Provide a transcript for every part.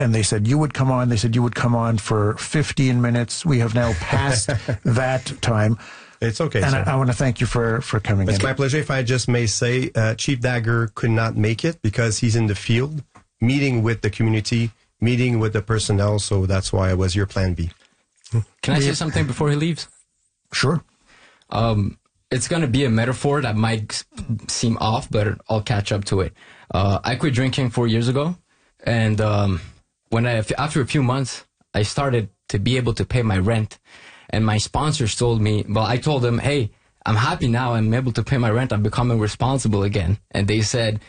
and they said you would come on. They said you would come on for 15 minutes. We have now passed that time. It's okay, and sir. I want to thank you for coming in. It's my pleasure. If I just may say, Chief Dagger could not make it because he's in the field, meeting with the community, meeting with the personnel, so that's why I was your plan B. Can I say something before he leaves? Sure. It's going to be a metaphor that might seem off, but I'll catch up to it. I quit drinking 4 years ago, and after a few months, I started to be able to pay my rent. And my sponsors told me, well, I told them, hey, I'm happy now. I'm able to pay my rent. I'm becoming responsible again. And they said,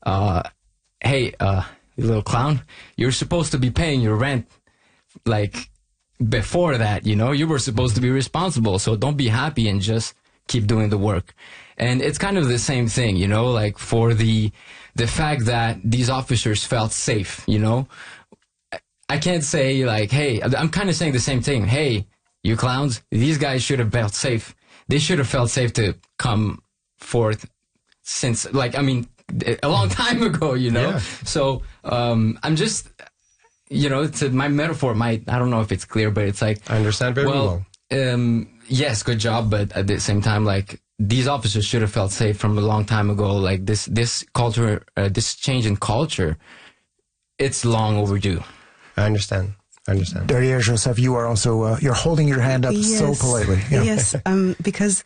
hey, you little clown, you're supposed to be paying your rent like before that, you know, you were supposed to be responsible. So don't be happy and just keep doing the work. And it's kind of the same thing, you know, like for the fact that these officers felt safe, you know, I can't say like, hey, I'm kind of saying the same thing. Hey, you clowns, these guys should have felt safe. They should have felt safe to come forth since, like, I mean, a long time ago, you know? Yeah. So, I'm just, you know, my metaphor I don't know if it's clear, but it's like, I understand very well. Yes, good job. But at the same time, like, these officers should have felt safe from a long time ago. Like this culture, this change in culture, it's long overdue. I understand. Dardia Joseph, you are also, you're holding your hand up so politely. Yeah. Yes, because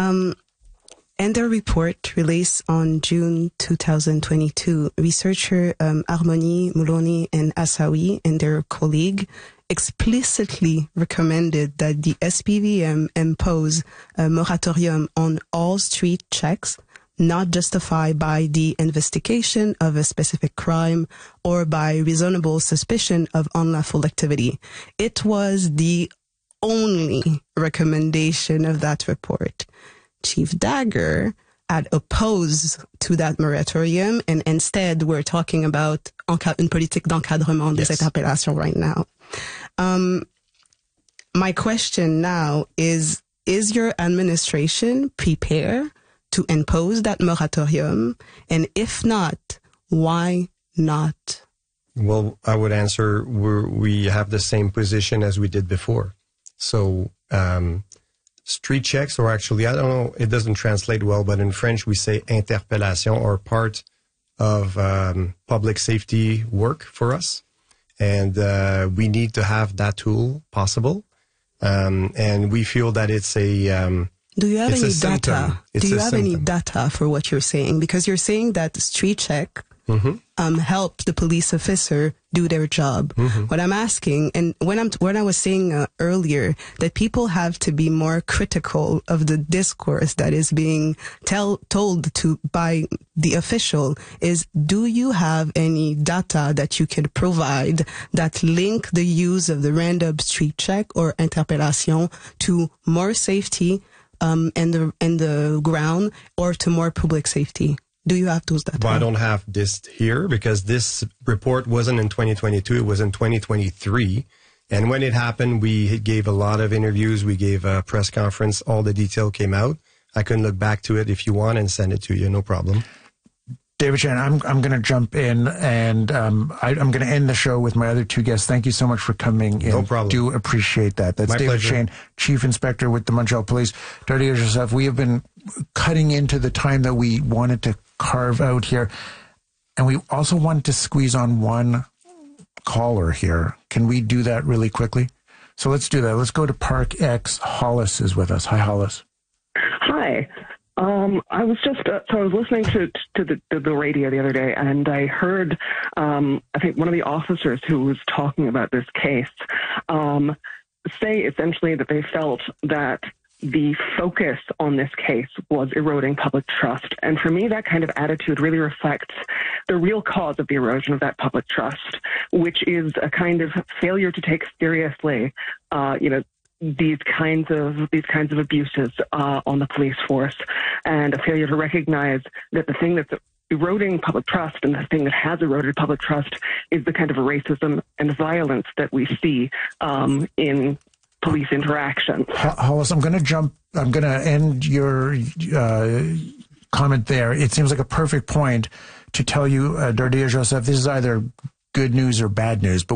in their report released on June 2022, researcher Harmonie Mouloni and Assaoui and their colleague explicitly recommended that the SPVM impose a moratorium on all street checks not justified by the investigation of a specific crime or by reasonable suspicion of unlawful activity. It was the only recommendation of that report. Chief Dagger had opposed to that moratorium, and instead we're talking about une politique d'encadrement des interpellations right now. My question now is your administration prepared to impose that moratorium? And if not, why not? Well, I would answer we have the same position as we did before. So street checks, or actually, I don't know, it doesn't translate well, but in French we say interpellation, or part of public safety work for us. And we need to have that tool possible. And we feel that it's a... Do you have any data? Do you have any data for what you're saying? Because you're saying that street check help the police officer do their job. What I'm asking, and when I was saying earlier that people have to be more critical of the discourse that is being told to by the official, is do you have any data that you can provide that link the use of the random street check or interpellation to more safety in the ground, or to more public safety? Do you have those data? Well, I don't have this here because this report wasn't in 2022. It was in 2023. And when it happened, we gave a lot of interviews. We gave a press conference. All the detail came out. I can look back to it if you want and send it to you. No problem. David Chan, I'm going to jump in, and I'm going to end the show with my other two guests. Thank you so much for coming in. No problem. Do appreciate that. That's my David pleasure. Chan, Chief Inspector with the Montreal Police. Dardia Joseph, we have been cutting into the time that we wanted to carve out here, and we also wanted to squeeze on one caller here. Can we do that really quickly? So let's do that. Let's go to Park X. Hollis is with us. Hi, Hollis. Hi. I was just I was listening to the radio the other day, and I heard I think one of the officers who was talking about this case say essentially that they felt that the focus on this case was eroding public trust. And for me, that kind of attitude really reflects the real cause of the erosion of that public trust, which is a kind of failure to take seriously, these kinds of abuses on the police force, and a failure to recognize that the thing that's eroding public trust, and the thing that has eroded public trust, is the kind of racism and violence that we see in police interactions. Hollis, I'm going to end your comment there. It seems like a perfect point to tell you, Dardia Joseph, this is either good news or bad news, but